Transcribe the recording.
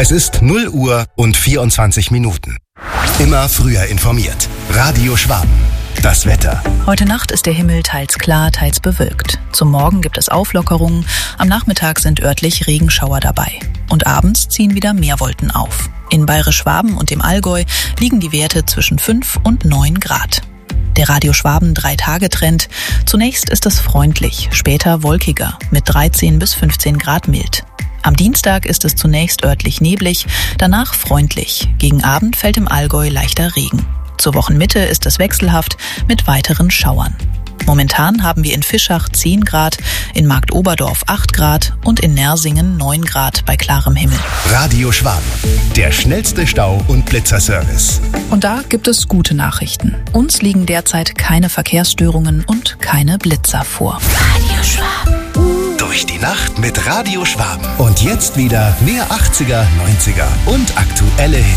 Es ist 0 Uhr und 24 Minuten. Immer früher informiert. Radio Schwaben. Das Wetter. Heute Nacht ist der Himmel teils klar, teils bewölkt. Zum Morgen gibt es Auflockerungen. Am Nachmittag sind örtlich Regenschauer dabei. Und abends ziehen wieder mehr Wolken auf. In Bayerisch-Schwaben und dem Allgäu liegen die Werte zwischen 5 und 9 Grad. Der Radio Schwaben 3-Tage-Trend. Zunächst ist es freundlich, später wolkiger, mit 13 bis 15 Grad mild. Am Dienstag ist es zunächst örtlich neblig, danach freundlich. Gegen Abend fällt im Allgäu leichter Regen. Zur Wochenmitte ist es wechselhaft mit weiteren Schauern. Momentan haben wir in Fischach 10 Grad, in Marktoberdorf 8 Grad und in Nersingen 9 Grad bei klarem Himmel. Radio Schwaben. Der schnellste Stau- und Blitzerservice. Und da gibt es gute Nachrichten. Uns liegen derzeit keine Verkehrsstörungen und keine Blitzer vor. Radio Schwaben. Durch die Nacht mit Radio Schwaben. Und jetzt wieder mehr 80er, 90er und aktuelle Hits.